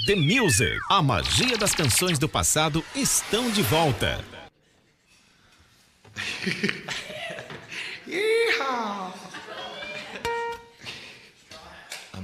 The Music. A magia das canções do passado estão de volta. Yeehaw!